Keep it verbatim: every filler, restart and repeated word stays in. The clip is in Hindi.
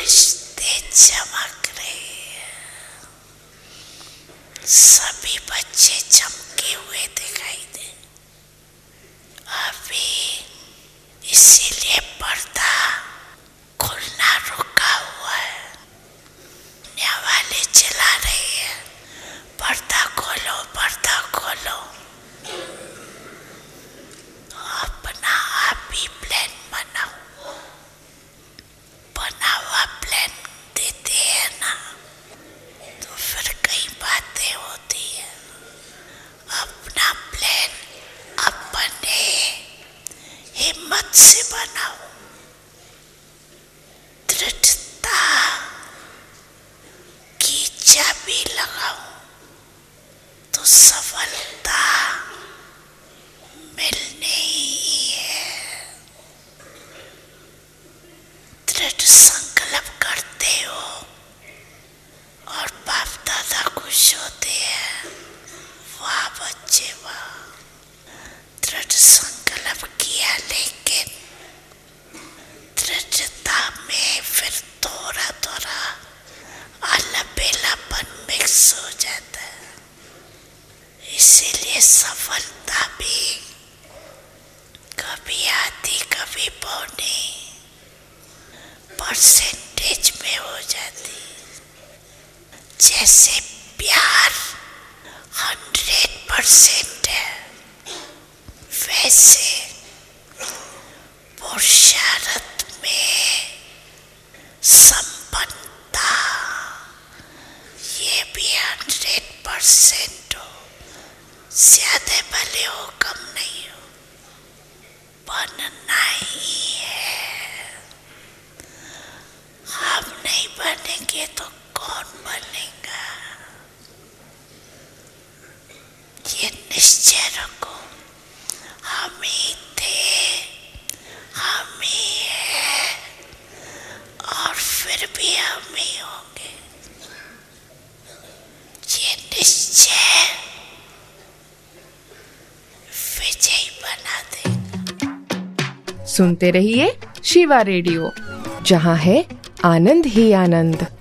रिश्ते चमक रहे हैं, सभी बच्चे चमके हुए दिखाई दे। अभी इसीलिए पर्दा खुलना रुका हुआ है। वाले चिल्ला रही है, पर्दा खोलो, पर्दा खोलो। अपना आप ही प्लान बनाओ, बना हुआ प्लान देते हैं ना तो फिर कई बातें होती है। अपना प्लान अपने हिम्मत से बनाओ, दृढ़ता की चाबी लगाओ तो सफलता मिलनी ही है। दृढ़ संकल्प करते हो और बाप दादा खुश होते हैं। वाह बच्चे वाह, दृढ़ संकल्प किया, लेकिन दृढ़ता में फिर थोड़ा थोड़ा अलबेलापन मिक्स हो जाता है। इसीलिए सफलता भी कभी आधी कभी पौनी परसेंटेज में हो जाती। जैसे प्यार हंड्रेड परसेंट है, वैसे पुरुषार्थ में संपन्नता ये भी हंड्रेड परसेंट हो। ज्यादा भले हो कम नहीं हो, बनना ही है। हम नहीं बनेंगे तो कौन बनेगा, ये निश्चय रखो। हम ही थे, हम ही है और फिर भी हम ही होंगे, ये निश्चय विजयी बना देगा। सुनते रहिए शिवा रेडियो, जहां है आनंद ही आनंद।